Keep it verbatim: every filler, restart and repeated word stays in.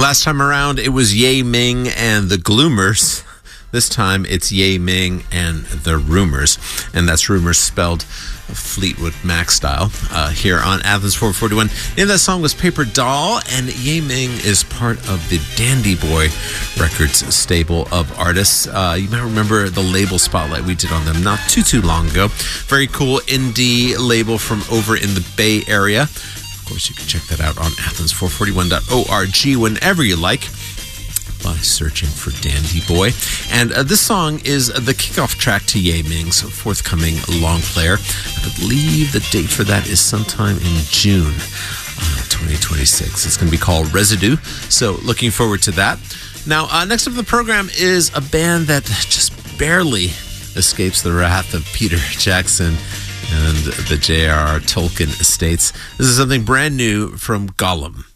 Last time around, it was Ye Ming and the Gloomers. This time, it's Ye Ming and the Rumors. And that's Rumors spelled Fleetwood Mac style uh, here on Athens four forty-one. The name of that song was Paper Doll, and Ye Ming is part of the Dandy Boy Records stable of artists. Uh, you might remember the label spotlight we did on them not too, too long ago. Very cool indie label from over in the Bay Area. Of course, you can check that out on athens four forty-one dot org whenever you like by searching for Dandy Boy. And uh, this song is the kickoff track to Ye Ming's forthcoming long player. I believe the date for that is sometime in June uh, twenty twenty-six. It's going to be called Residue, so looking forward to that. Now, uh, next up in the program is a band that just barely escapes the wrath of Peter Jackson and the J R R Tolkien estates. This is something brand new from Gollum.